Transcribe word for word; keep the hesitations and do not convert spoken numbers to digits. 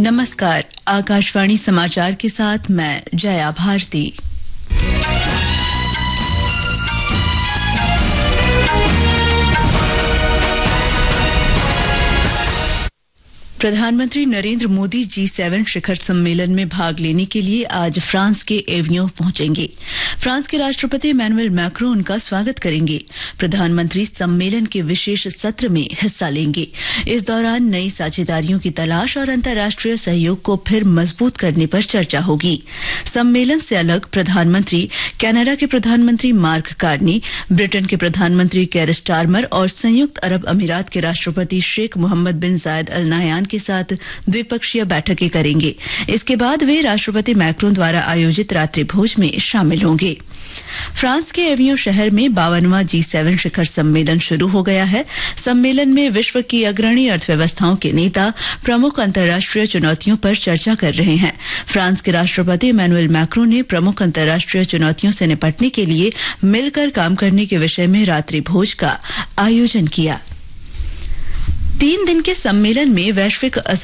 नमस्कार, आकाशवाणी समाचार के साथ मैं जया भारती। प्रधानमंत्री नरेंद्र मोदी जी सेवन शिखर सम्मेलन में भाग लेने के लिए आज फ्रांस के एवियों पहुंचेंगे। फ्रांस के राष्ट्रपति इमैनुअल मैक्रों उनका स्वागत करेंगे। प्रधानमंत्री सम्मेलन के विशेष सत्र में हिस्सा लेंगे। इस दौरान नई साझेदारियों की तलाश और अंतर्राष्ट्रीय सहयोग को फिर मजबूत करने पर चर्चा होगी। सम्मेलन से अलग प्रधानमंत्री कनाडा के प्रधानमंत्री मार्क कार्नी, ब्रिटेन के प्रधानमंत्री केयर स्टारमर और संयुक्त अरब अमीरात के राष्ट्रपति शेख मोहम्मद बिन जायद अल नाह्यान के साथ द्विपक्षीय बैठकें करेंगे। इसके बाद वे राष्ट्रपति मैक्रों द्वारा आयोजित रात्रि भोज में शामिल होंगे। फ्रांस के एवियों शहर में बावनवां जी सेवन शिखर सम्मेलन शुरू हो गया है। सम्मेलन में विश्व की अग्रणी अर्थव्यवस्थाओं के नेता प्रमुख अंतर्राष्ट्रीय चुनौतियों पर चर्चा कर रहे हैं। फ्रांस के राष्ट्रपति इमैनुअल मैक्रों ने प्रमुख अंतर्राष्ट्रीय चुनौतियों से निपटने के लिए मिलकर काम करने के विषय में रात्रि भोज का आयोजन किया। तीन दिन के सम्मेलन में वैश्विक